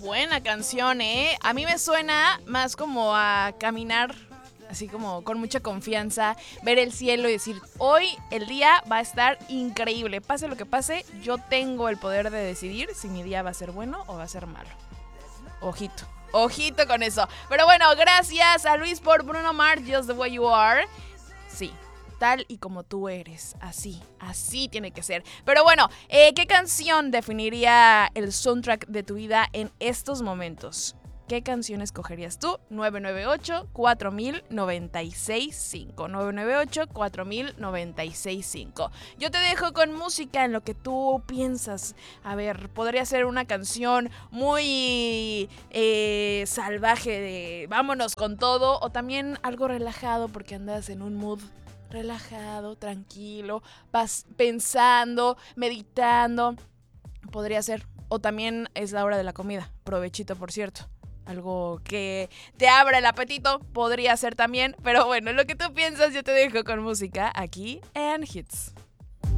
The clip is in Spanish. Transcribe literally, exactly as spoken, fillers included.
buena canción, ¿eh? A mí me suena más como a caminar, así como con mucha confianza, ver el cielo y decir, hoy el día va a estar increíble. Pase lo que pase, yo tengo el poder de decidir si mi día va a ser bueno o va a ser malo. Ojito, ojito con eso. Pero bueno, gracias a Luis por Bruno Mars, Just the Way You Are. Sí, tal y como tú eres, así, así tiene que ser. Pero bueno, eh, ¿qué canción definiría el soundtrack de tu vida en estos momentos? ¿Qué canción escogerías tú? nueve nueve ocho, cuatro mil, noventa y seis cinco. nueve nueve ocho, cuatro mil, noventa y seis cinco. Yo te dejo con música en lo que tú piensas. A ver, podría ser una canción muy eh, salvaje de vámonos con todo. O también algo relajado porque andas en un mood relajado, tranquilo, pas- pensando, meditando. Podría ser. O también es la hora de la comida. Provechito, por cierto. Algo que te abra el apetito podría ser también. Pero bueno, lo que tú piensas yo te dejo con música aquí en Hits.